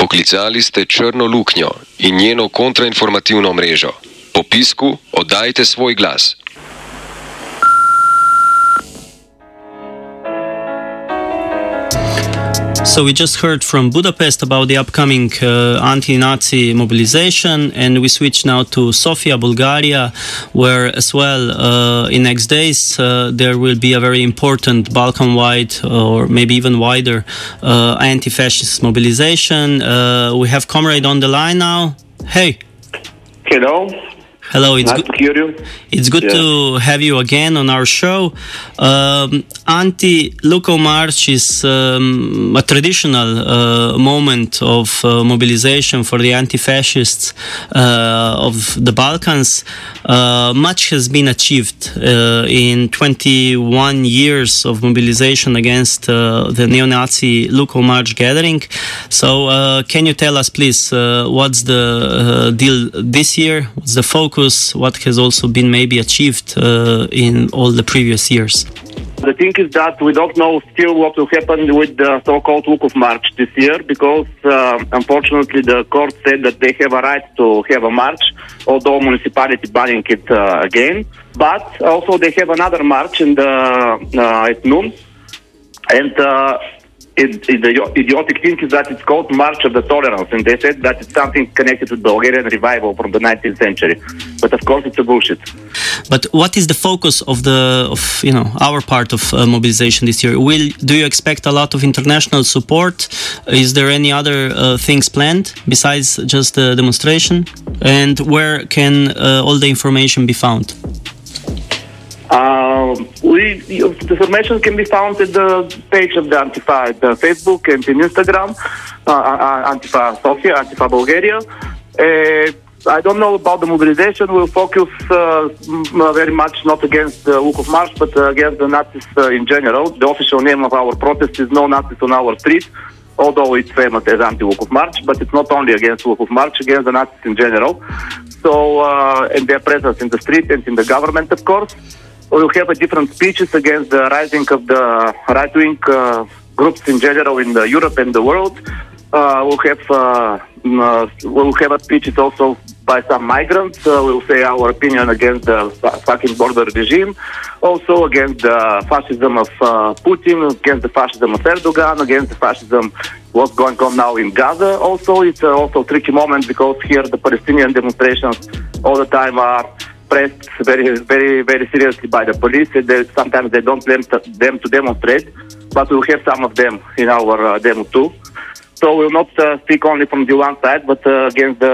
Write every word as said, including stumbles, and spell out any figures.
Poklicali ste Črno luknjo in njeno kontrainformativno mrežo. Po pisku oddajte svoj glas. So we just heard from Budapest about the upcoming uh, anti-Nazi mobilization, and we switch now to Sofia, Bulgaria, where as well uh, in next days uh, there will be a very important Balkan-wide or maybe even wider uh, anti-fascist mobilization. Uh, we have Comrade on the line now. Hey. Hello. Hello, it's nice good to hear you. It's good yeah. to have you again on our show. Um, Anti-Lukow March is um, a traditional uh, moment of uh, mobilization for the anti-fascists uh, of the Balkans. Uh, much has been achieved uh, in twenty-one years of mobilization against uh, the neo-Nazi Lukow March gathering. So uh, can you tell us, please, uh, what's the uh, deal this year? What's the focus? What has also been maybe achieved uh, in all the previous years? The thing is that we don't know still what will happen with the so-called Lukow March this year because uh, unfortunately the court said that they have a right to have a march, although municipality banning it uh, again. But also they have another march in the, uh, at noon, and uh, It, it, the idiotic thing is that it's called March of the Tolerance, and they said that it's something connected with Bulgarian revival from the nineteenth century. But of course, it's a bullshit. But what is the focus of the of you know our part of uh, mobilization this year? Will do you expect a lot of international support? Is there any other uh, things planned besides just the demonstration? And where can uh, all the information be found? Uh, we, the information can be found at the page of the Antifa, the Facebook and in Instagram, uh, uh, Antifa Sofia, Antifa Bulgaria. Uh, I don't know about the mobilization. We'll focus uh, very much not against the Lukow March, but uh, against the Nazis uh, in general. The official name of our protest is No Nazis on Our Street, although it's famous as Anti-Lukow March, but it's not only against Lukow March, against the Nazis in general. So, uh, and their presence in the street and in the government, of course. We'll have a different speeches against the rising of the right-wing uh, groups in general in the Europe and the world. Uh, we'll have uh, uh, we'll have a speeches also by some migrants. Uh, we'll say our opinion against the fucking border regime, also against the fascism of uh, Putin, against the fascism of Erdogan, against the fascism what's going on now in Gaza. Also, it's uh, also a tricky moment because here the Palestinian demonstrations all the time are pressed very, very, very seriously by the police. They, sometimes they don't let them to demonstrate, but we'll have some of them in our uh, demo too. So we'll not uh, speak only from the one side, but uh, against the